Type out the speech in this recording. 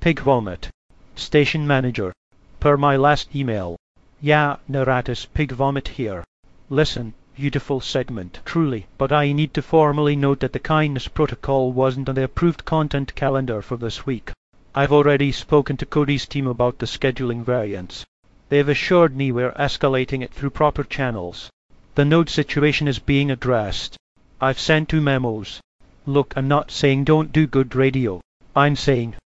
Pig vomit. Station manager. Per my last email. Yeah, Neratis, pig vomit here. Listen, beautiful segment, truly, but I need to formally note that the kindness protocol wasn't on the approved content calendar for this week. I've already spoken to Cody's team about the scheduling variance. They've assured me we're escalating it through proper channels. The node situation is being addressed. I've sent 2 memos. Look, I'm not saying don't do good radio. I'm saying